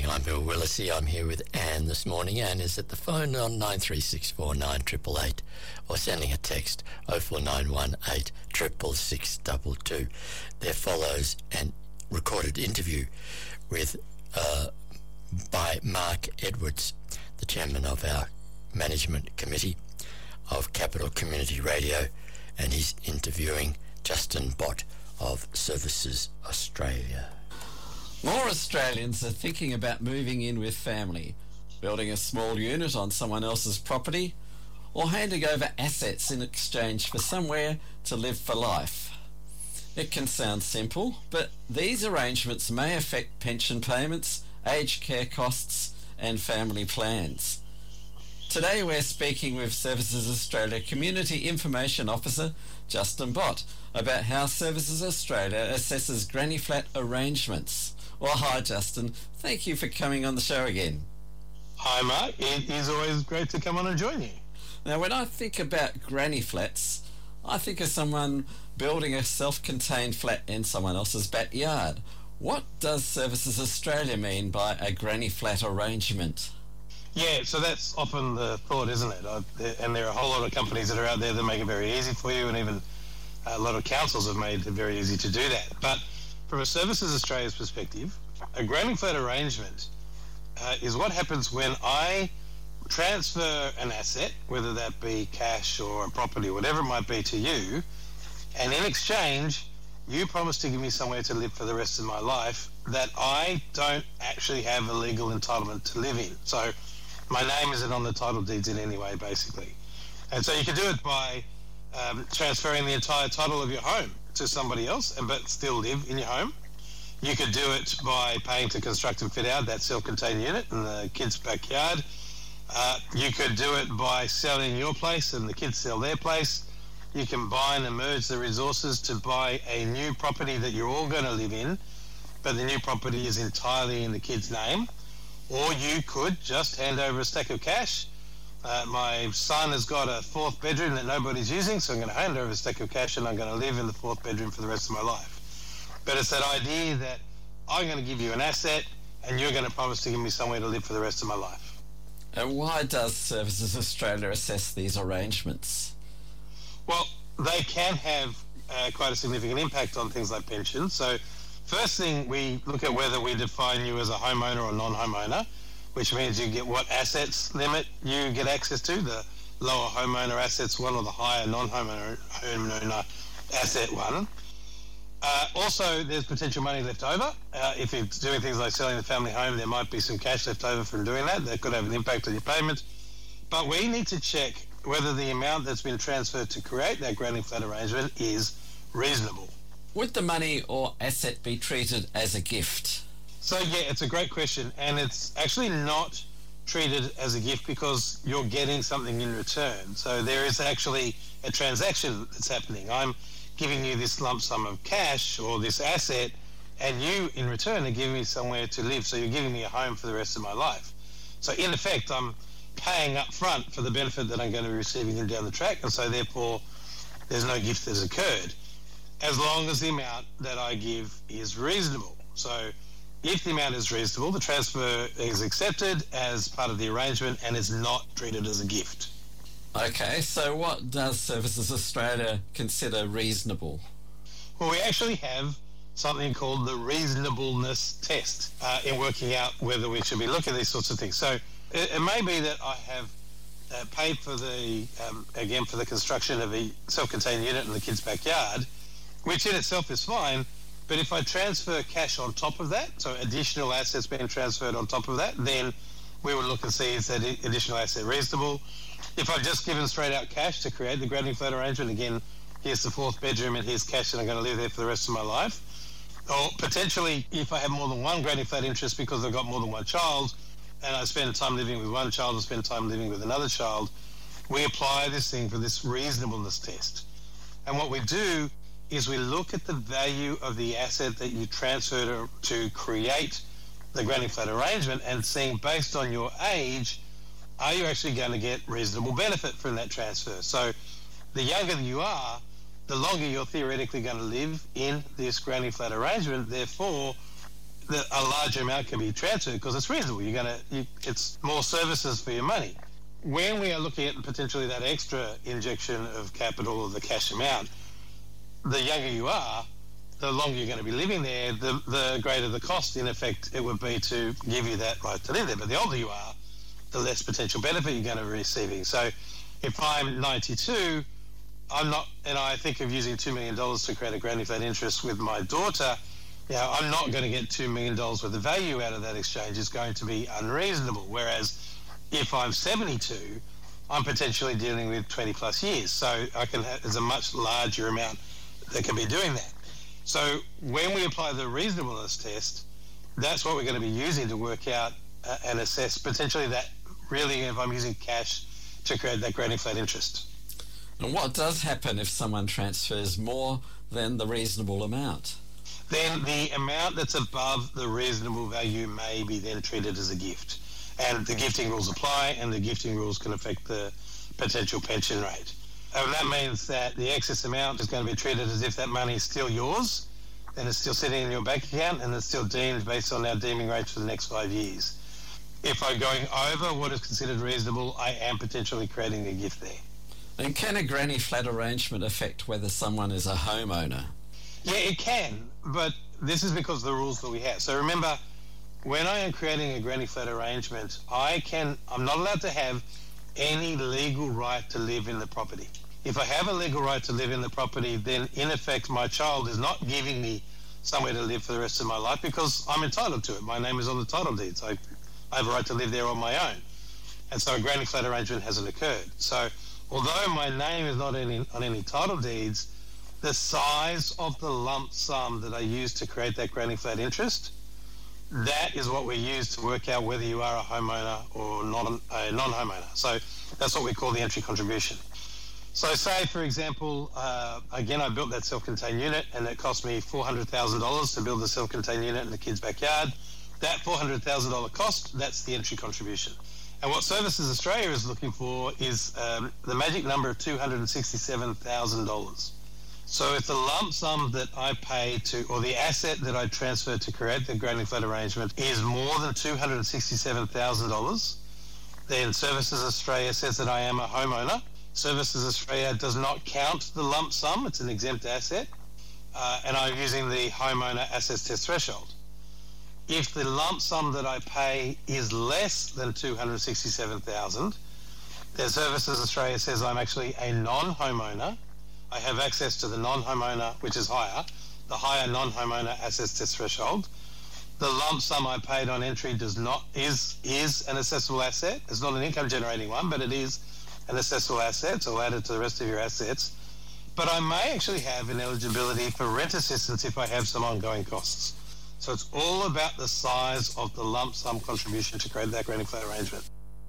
I'm Bill Willisey. I'm here with Anne this morning. Anne is at the phone on 93649888 or sending a text 04918 66622. There follows an recorded interview with by Mark Edwards, the chairman of our management committee of Capital Community Radio, and he's interviewing Justin Bott of Services Australia. More Australians are thinking about moving in with family, building a small unit on someone else's property, or handing over assets in exchange for somewhere to live for life. It can sound simple, but these arrangements may affect pension payments, aged care costs, and family plans. Today we're speaking with Services Australia Community Information Officer Justin Bott about how Services Australia assesses granny flat arrangements. Well, hi Justin, thank you for coming on the show again. Hi Mark, it is always great to come on and join you. Now when I think about granny flats, I think of someone building a self-contained flat in someone else's backyard. What does Services Australia mean by a granny flat arrangement? Yeah, so that's often the thought, isn't it? And there are a whole lot of companies that are out there that make it very easy for you, and even a lot of councils have made it very easy to do that. But from a Services Australia's perspective, a granny flat arrangement is what happens when I transfer an asset, whether that be cash or a property, whatever it might be, to you, and in exchange, you promise to give me somewhere to live for the rest of my life that I don't actually have a legal entitlement to live in. So my name isn't on the title deeds in any way, basically. And so you can do it by transferring the entire title of your home to somebody else, but still live in your home. You could do it by paying to construct and fit out that self-contained unit in the kids' backyard. You could do it by selling your place and the kids sell their place. You combine and merge the resources to buy a new property that you're all going to live in, but the new property is entirely in the kid's name. Or you could just hand over a stack of cash. My son has got a fourth bedroom that nobody's using, so I'm going to hand over a stack of cash and I'm going to live in the fourth bedroom for the rest of my life. But it's that idea that I'm going to give you an asset and you're going to promise to give me somewhere to live for the rest of my life. And why does Services Australia assess these arrangements? Well, they can have quite a significant impact on things like pensions. So first thing, we look at whether we define you as a homeowner or non-homeowner, which means you get what assets limit you get access to, the lower homeowner assets one or the higher non-homeowner asset one. Also, there's potential money left over. If you're doing things like selling the family home, there might be some cash left over from doing that. That could have an impact on your payment. But we need to check whether the amount that's been transferred to create that granny flat arrangement is reasonable. Would the money or asset be treated as a gift? So yeah, it's a great question, and it's actually not treated as a gift because you're getting something in return. So there is actually a transaction that's happening. I'm giving you this lump sum of cash or this asset, and you in return are giving me somewhere to live. So you're giving me a home for the rest of my life. So in effect, I'm paying up front for the benefit that I'm going to be receiving down the track, and so therefore there's no gift that's occurred, as long as the amount that I give is reasonable. So if the amount is reasonable, the transfer is accepted as part of the arrangement and is not treated as a gift. Okay, so what does Services Australia consider reasonable? Well, we actually have something called the reasonableness test in working out whether we should be looking at these sorts of things. So it may be that I have paid for for the construction of a self-contained unit in the kid's backyard, which in itself is fine. But if I transfer cash on top of that, so additional assets being transferred on top of that, then we would look and see is that additional asset reasonable. If I've just given straight out cash to create the granny flat arrangement, again, here's the fourth bedroom and here's cash and I'm going to live there for the rest of my life. Or potentially, if I have more than one granny flat interest because I've got more than one child, and I spend time living with one child and spend time living with another child, we apply this thing for this reasonableness test. And what we do is we look at the value of the asset that you transfer to create the granny flat arrangement and seeing based on your age, are you actually going to get reasonable benefit from that transfer? So the younger you are, the longer you're theoretically going to live in this granny flat arrangement. Therefore, a larger amount can be transferred because it's reasonable. It's more services for your money. When we are looking at potentially that extra injection of capital or the cash amount, the younger you are, the longer you're going to be living there, the greater the cost, in effect, it would be to give you that right to live there. But the older you are, the less potential benefit you're going to be receiving. So if I'm 92, I'm not, and I think of using $2 million to create a granny flat interest with my daughter, I'm not going to get $2 million worth of value out of that exchange. It's going to be unreasonable. Whereas if I'm 72, I'm potentially dealing with 20 plus years. So there's a much larger amount that can be doing that. So when we apply the reasonableness test, that's what we're going to be using to work out and assess potentially that really if I'm using cash to create that granny flat interest. And what does happen if someone transfers more than the reasonable amount? Then the amount that's above the reasonable value may be then treated as a gift. And the gifting rules apply, and the gifting rules can affect the potential pension rate. And that means that the excess amount is going to be treated as if that money is still yours, and it's still sitting in your bank account, and it's still deemed based on our deeming rates for the next 5 years. If I'm going over what is considered reasonable, I am potentially creating a gift there. And can a granny flat arrangement affect whether someone is a homeowner? Yeah, it can, but this is because of the rules that we have. So remember, when I am creating a granny flat arrangement, I'm not allowed to have any legal right to live in the property. If I have a legal right to live in the property, then in effect my child is not giving me somewhere to live for the rest of my life because I'm entitled to it. My name is on the title deeds. I have a right to live there on my own. And so a granny flat arrangement hasn't occurred. So although my name is not on any title deeds, the size of the lump sum that I use to create that granny flat interest, that is what we use to work out whether you are a homeowner or not a non-homeowner. So that's what we call the entry contribution. So say, for example, again, I built that self-contained unit and it cost me $400,000 to build the self-contained unit in the kid's backyard. That $400,000 cost, that's the entry contribution. And what Services Australia is looking for is the magic number of $267,000. So if the lump sum that I pay to, or the asset that I transfer to create the granny flat arrangement is more than $267,000, then Services Australia says that I am a homeowner. Services Australia does not count the lump sum. It's an exempt asset. And I'm using the homeowner assets test threshold. If the lump sum that I pay is less than $267,000, then Services Australia says I'm actually a non-homeowner. I have access to the non-homeowner, which is higher, the higher non-homeowner assets test threshold. The lump sum I paid on entry is an assessable asset. It's not an income-generating one, but it is an assessable asset, so add it to the rest of your assets. But I may actually have an eligibility for rent assistance if I have some ongoing costs. So it's all about the size of the lump sum contribution to create that granny flat arrangement.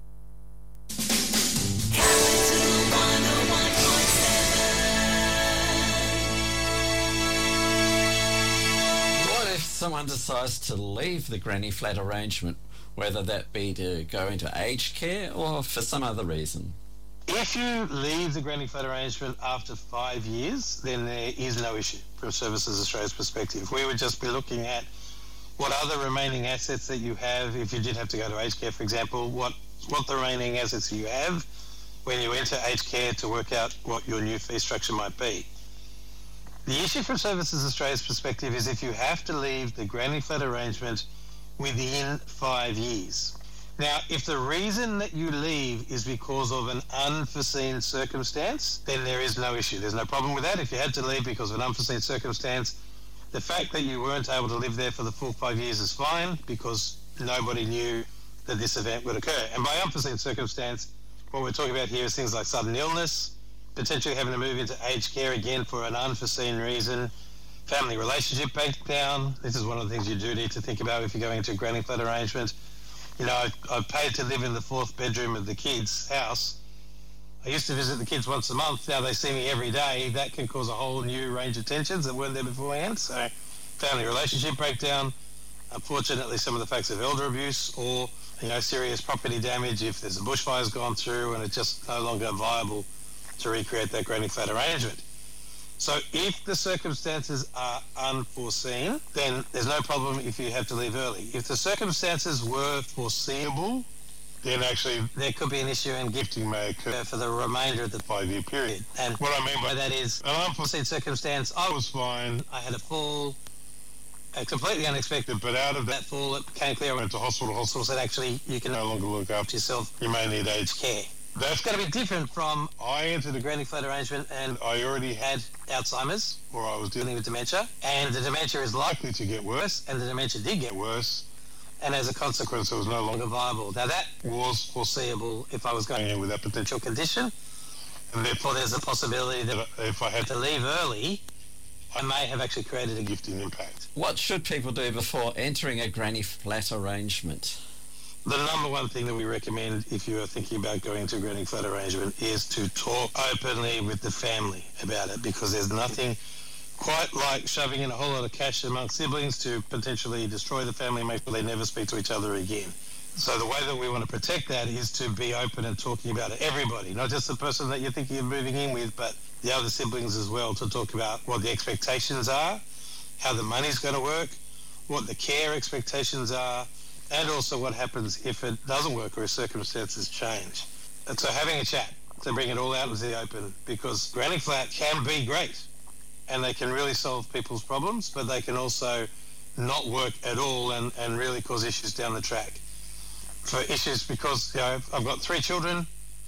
What if someone decides to leave the granny flat arrangement, whether that be to go into aged care or for some other reason? If you leave the granny flat arrangement after 5 years, then there is no issue from Services Australia's perspective. We would just be looking at what other remaining assets that you have, if you did have to go to aged care, for example, what the remaining assets you have when you enter aged care to work out what your new fee structure might be. The issue from Services Australia's perspective is if you have to leave the granny flat arrangement within 5 years. Now, if the reason that you leave is because of an unforeseen circumstance, then there is no issue. There's no problem with that. If you had to leave because of an unforeseen circumstance, the fact that you weren't able to live there for the full 5 years is fine because nobody knew that this event would occur. And by unforeseen circumstance, what we're talking about here is things like sudden illness, potentially having to move into aged care again for an unforeseen reason, family relationship breakdown. This is one of the things you do need to think about if you're going into a granny flat arrangement. You know, I've paid to live in the fourth bedroom of the kids' house. I used to visit the kids once a month. Now they see me every day. That can cause a whole new range of tensions that weren't there beforehand. So family relationship breakdown, unfortunately some of the facts of elder abuse or, serious property damage if there's a bushfire's gone through and it's just no longer viable to recreate that granny flat arrangement. So if the circumstances are unforeseen, then there's no problem if you have to leave early. If the circumstances were foreseeable, then actually there could be an issue and gifting may occur for the remainder of the 5-year period. And what I mean by that is an unforeseen circumstance, I was fine, I had a fall, completely unexpected, but out of that fall it became clear I went to hospital said actually you can no longer look after yourself, you may need aged care. That's going to be different from I entered a granny flat arrangement and I already had Alzheimer's, or I was dealing with dementia, and the dementia is likely to get worse, and the dementia did get worse, and as a consequence it was no longer viable. Now that was foreseeable if I was going in with that potential condition, and therefore there's a possibility that if I had to leave early, I may have actually created a gifting impact. What should people do before entering a granny flat arrangement? The number one thing that we recommend if you are thinking about going to a granny flat arrangement is to talk openly with the family about it, because there's nothing quite like shoving in a whole lot of cash amongst siblings to potentially destroy the family and make sure they never speak to each other again. So the way that we want to protect that is to be open and talking about it. Everybody, not just the person that you're thinking of moving in with, but the other siblings as well, to talk about what the expectations are, how the money's going to work, what the care expectations are, and also what happens if it doesn't work or if circumstances change. And so having a chat to bring it all out into the open, because granny flat can be great and they can really solve people's problems, but they can also not work at all and really cause issues down the track. For issues because I've got 3 children,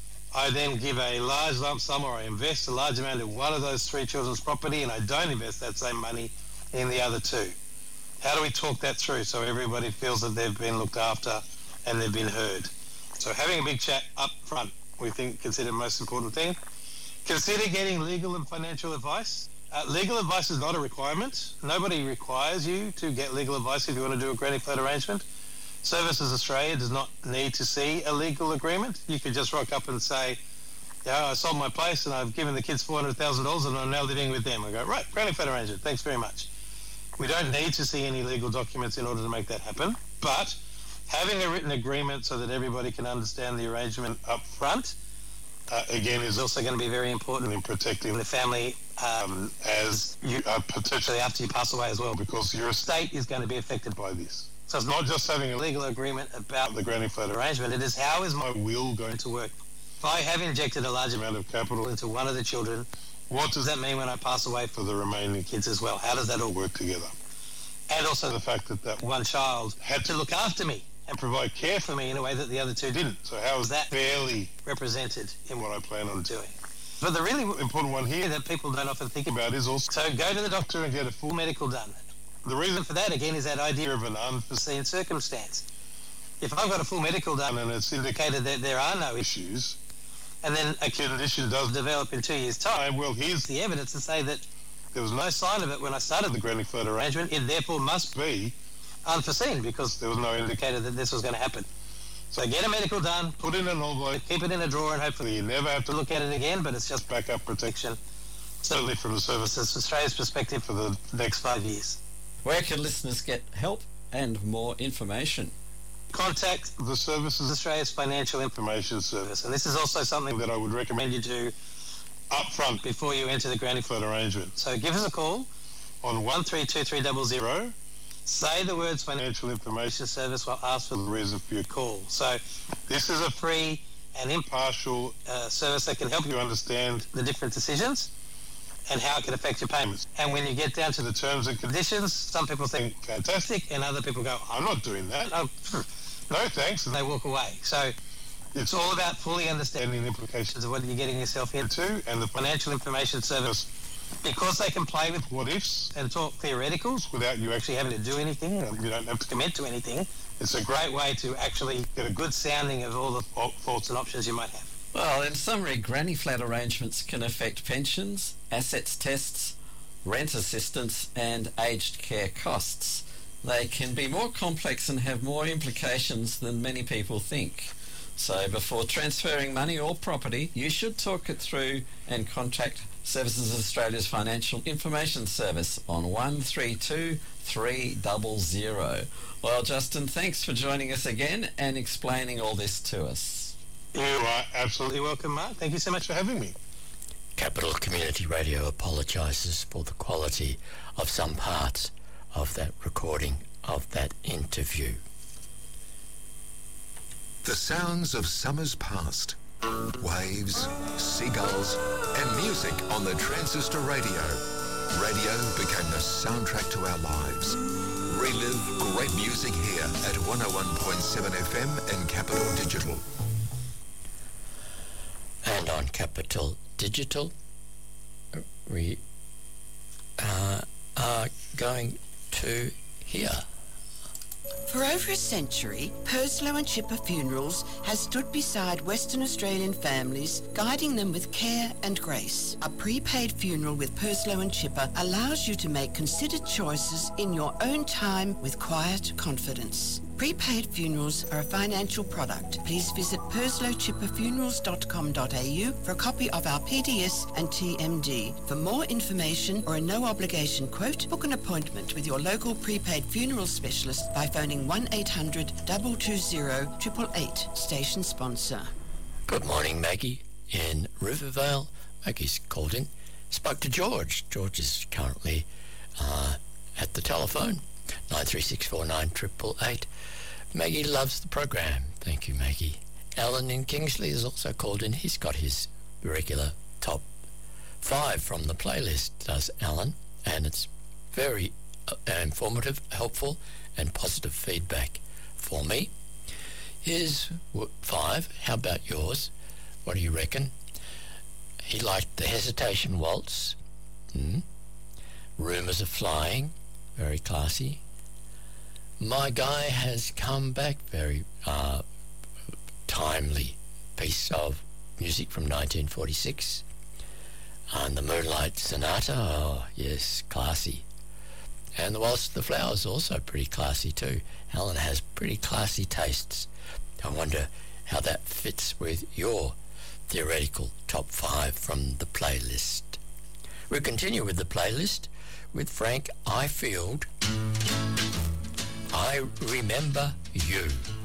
I then give a large lump sum or I invest a large amount in one of those 3 children's property and I don't invest that same money in the other 2. How do we talk that through so everybody feels that they've been looked after and they've been heard? So having a big chat up front, we think, consider the most important thing. Consider getting legal and financial advice. Legal advice is not a requirement. Nobody requires you to get legal advice if you want to do a granny flat arrangement. Services Australia does not need to see a legal agreement. You could just rock up and say, I sold my place and I've given the kids $400,000 and I'm now living with them. I go, right, granny flat arrangement, thanks very much. We don't need to see any legal documents in order to make that happen, but having a written agreement so that everybody can understand the arrangement up front, again, is also going to be very important in protecting the family as you potentially after you pass away as well, because your estate is going to be affected by this. So it's not just having a legal agreement about the granny flat arrangement, it is how is my will going to work? If I have injected a large amount of capital into one of the children, what does that mean when I pass away for the remaining kids as well? How does that all work together? And also the fact that that one child had to look after me and provide care for me in a way that the other 2 didn't. So how is that fairly represented in what I plan on doing? But the really important one here that people don't often think about is also, so go to the doctor and get a full medical done. The reason for that, again, is that idea of an unforeseen circumstance. If I've got a full medical done and it's indicated that there are no issues, and then a condition does develop in 2 years' time, well, here's the evidence to say that there was no sign of it when I started the granny flat arrangement. It therefore must be unforeseen because there was no indicator that this was going to happen. So get a medical done, put it in an envelope, keep it in a drawer, and hopefully you never have to look at it again, but it's just backup protection, certainly from the Services Australia's perspective for the next 5 years. Where can listeners get help and more information? Contact the Services Australia's Financial Information Service, and this is also something that I would recommend you do up front before you enter the granny flat arrangement. So give us a call on 132300, say the words Financial Information Service, we'll ask for the reason for your call. So this is a free and impartial service that can help you understand the different decisions and how it can affect your payments. And when you get down to the terms and conditions, some people think fantastic and other people go, I'm not doing that. No thanks, and they walk away. So it's all about fully understanding the implications of what you're getting yourself into, and the Financial Information Service, because they can play with what ifs and talk theoreticals without you actually having to do anything, and you don't have to commit to anything. It's a great way to actually get a good sounding of all the thoughts and options you might have. Well, in summary, granny flat arrangements can affect pensions, assets tests, rent assistance and aged care costs. They can be more complex and have more implications than many people think. So before transferring money or property, you should talk it through and contact Services Australia's Financial Information Service on 132300. Well, Justin, thanks for joining us again and explaining all this to us. You are absolutely welcome, Mark. Thank you so much for having me. Capital Community Radio apologises for the quality of some parts of that recording of that interview. The sounds of summers past. Waves, seagulls, and music on the transistor radio. Radio became the soundtrack to our lives. Relive great music here at 101.7 FM and Capital Digital. And on Capital Digital, we are going to hear. For over a century, Purslow and Chipper Funerals has stood beside Western Australian families, guiding them with care and grace. A prepaid funeral with Purslow and Chipper allows you to make considered choices in your own time with quiet confidence. Prepaid funerals are a financial product. Please visit perslowchipperfunerals.com.au for a copy of our PDS and TMD. For more information or a no-obligation quote, book an appointment with your local prepaid funeral specialist by phoning 1-800-220-888, station sponsor. Good morning, Maggie in Rivervale. Maggie's called in, spoke to George. George is currently at the telephone, 93649888. Maggie loves the program. Thank you, Maggie. Alan in Kingsley has also called in. He's got his regular top 5 from the playlist, does Alan, and it's very informative, helpful, and positive feedback for me. Here's 5. How about yours? What do you reckon? He liked the Hesitation Waltz. Rumours of Flying. Very classy. My Guy Has Come Back. Very timely piece of music from 1946. And the Moonlight Sonata. Oh, yes, classy. And the Waltz of the Flowers, also pretty classy too. Alan has pretty classy tastes. I wonder how that fits with your theoretical top 5 from the playlist. We'll continue with the playlist with Frank Ifield. I Remember You.